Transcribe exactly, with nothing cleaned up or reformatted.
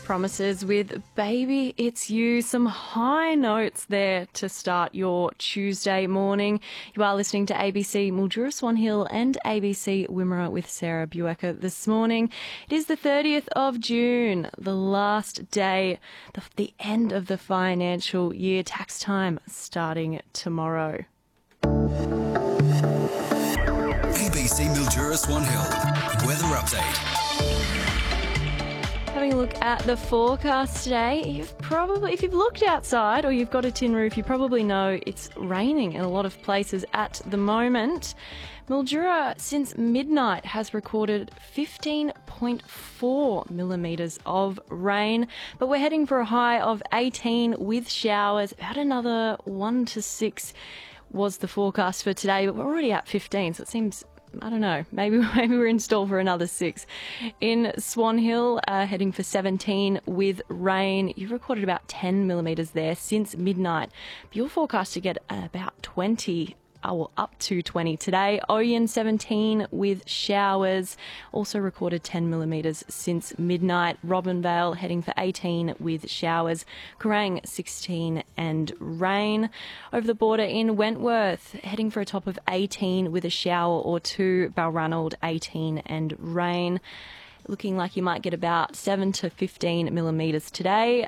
Promises with Baby It's You. Some high notes there to start your Tuesday morning. You are listening to A B C Mildura Swan Hill and A B C Wimmera with Sarah Buecker this morning. It is the thirtieth of June, the last day, the, the end of the financial year. Tax time starting tomorrow. A B C Mildura Swan Hill weather update. Having a look at the forecast today, you've probably, if you've looked outside or you've got a tin roof, you probably know it's raining in a lot of places at the moment. Mildura, since midnight, has recorded fifteen point four millimetres of rain, but we're heading for a high of eighteen with showers. About another one to six was the forecast for today, but we're already at fifteen, so it seems, I don't know, maybe maybe we're in store for another six. In Swan Hill, uh, heading for seventeen with rain. You've recorded about ten millimetres there since midnight. But you're forecast to get about twenty, uh, well, up to twenty today. Oyen, seventeen with showers. Also recorded ten millimetres since midnight. Robinvale heading for eighteen with showers. Kerrang, sixteen and rain. Over the border in Wentworth, heading for a top of eighteen with a shower or two. Balranald, eighteen and rain. Looking like you might get about seven to fifteen millimetres today.